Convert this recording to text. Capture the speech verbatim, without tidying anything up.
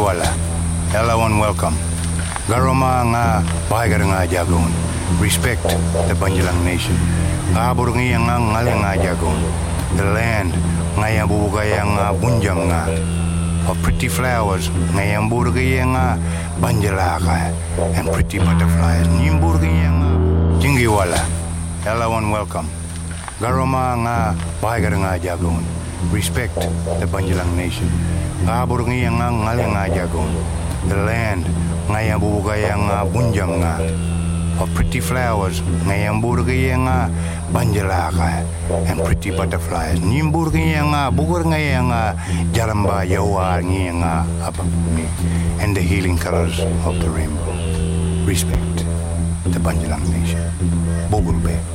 wala. Everyone welcome. Garoma nga bahagar nga jagon. Respect the Banjalang nation. Kabur nga nga ngale nga jagon. The land nga yang bubugaya nga bunjam nga. Of pretty flowers nga yang burgaya nga banjalaka. And pretty butterflies. Nimburgaya nga jingi wala. Everyone welcome. Garoma nga bahagar nga jagon. Respect the Banjalang nation. Kabur nga nga ngale nga jagon. The land nga yang bubugaya nga bunjam nga. Of pretty flowers nga yang burgaya nga banjalaka. And pretty butterflies. Nimburgaya nga bugur nga nga jaramba yawa nga nga apapuni. And the healing colors of the rainbow. Respect the Banjalang nation. Bugurbe.